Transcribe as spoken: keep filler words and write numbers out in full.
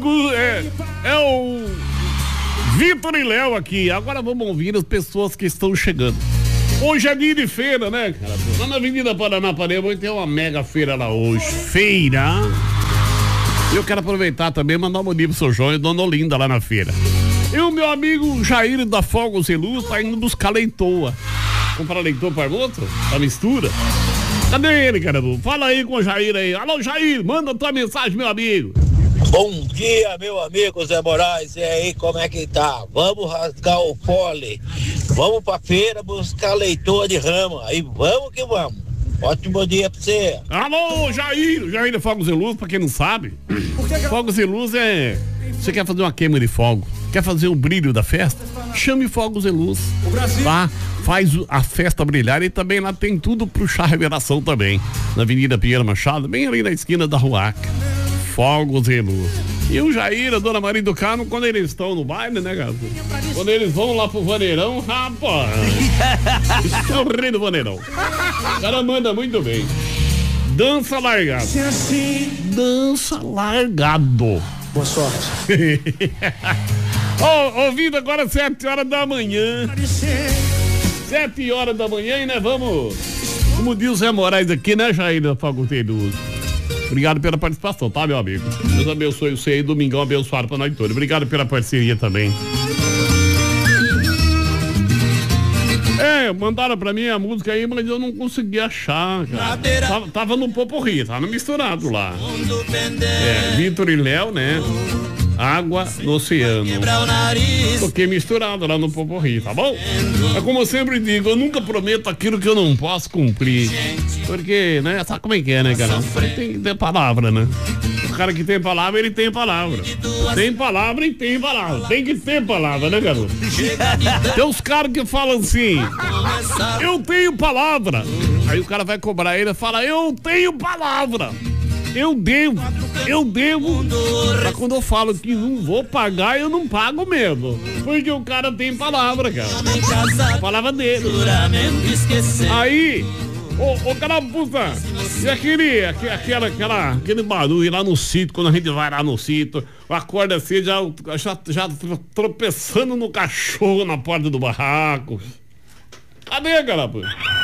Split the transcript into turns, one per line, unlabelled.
amigos, é, é o Vitor e Léo aqui. Agora vamos ouvir as pessoas que estão chegando. Hoje é dia de feira, né, cara? Lá na Avenida Paranapanema vai ter uma mega feira lá hoje. Feira. Eu quero aproveitar também e mandar um bom dia pro seu João e Dona Olinda lá na feira. E o meu amigo Jair da Fogos e Luz tá indo buscar leitoa. Comprar leitoa para outro? Pra mistura? Cadê ele, cara? Fala aí com o Jair aí. Alô, Jair, manda tua mensagem, meu amigo.
Bom dia, meu amigo Zé Moraes. E aí, como é que tá? Vamos rasgar o fole. Vamos pra feira buscar leitoa de rama. Aí vamos que vamos. Ótimo dia pra você.
Alô, Jair. Jair da Fogos e Luz, pra quem não sabe. Fogos e Luz é... Você quer fazer uma queima de fogo? Quer fazer o brilho da festa? Chame Fogos e Luz. Lá faz a festa brilhar e também lá tem tudo pro chá revelação também. Na Avenida Pinheiro Machado, bem ali na esquina da Ruaca. Fogos e Luz. E o Jair, a Dona Maria do Carmo, quando eles estão no baile, né, cara? Quando eles vão lá pro vaneirão, rapaz. Isso é o rei do vaneirão. O cara manda muito bem. Dança largado. Dança largado.
Boa sorte.
Ó, ouvindo agora sete horas da manhã. Sete horas da manhã e nós vamos. Como diz o Zé Moraes aqui, né, Jair da Faculdade do Uso. Obrigado pela participação, tá, meu amigo? Deus abençoe você aí, domingão abençoado pra nós todos. Obrigado pela parceria também. É, mandaram pra mim a música aí, mas eu não consegui achar, cara. Tava, tava no Poporri, tava misturado lá. É, Vitor e Léo, né? Água no oceano. Toquei misturado lá no Poporri, tá bom? Mas como eu sempre digo, eu nunca prometo aquilo que eu não posso cumprir. Porque, né, sabe como é que é, né, cara? Tem que ter palavra, né? O cara que tem palavra, ele tem palavra. Tem palavra e tem palavra. Tem que ter palavra, né, garoto? Tem os caras que falam assim, eu tenho palavra. Aí o cara vai cobrar ele e fala, eu tenho palavra. Eu devo, eu devo. Mas quando eu falo que não vou pagar, eu não pago mesmo. Porque o cara tem palavra, cara. A palavra dele. Aí, ô, ô carapuça, e aquele, aquele, aquela, aquela, aquele barulho lá no sítio, quando a gente vai lá no sítio, acorda assim, já, já, já tropeçando no cachorro na porta do barraco. Cadê, carapuça?